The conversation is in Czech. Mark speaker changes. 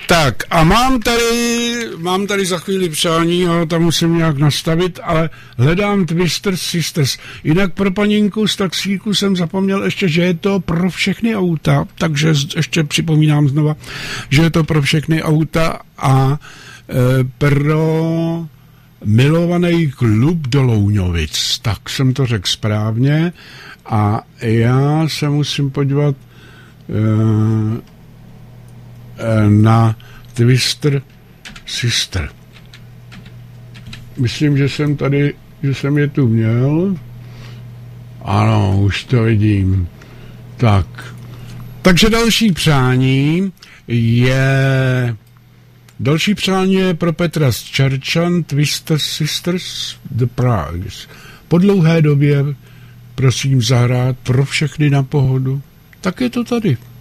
Speaker 1: Tak a mám tady za chvíli přání, a tam musím nějak nastavit, ale hledám Twister Sisters. Jinak pro paninku z taxíku jsem zapomněl ještě, že je to pro všechny auta, takže ještě připomínám znova, že je to pro všechny auta a pro milovaný klub do Louňovic. Tak jsem to řekl správně a já se musím podívat na Twister Sister. Myslím, že jsem je tu měl. Ano, už to vidím. Tak. Takže další přání je pro Petra z Čerčan, Twister Sisters, The Prize. Po dlouhé době prosím zahrát pro všechny na pohodu. Tak je to tady.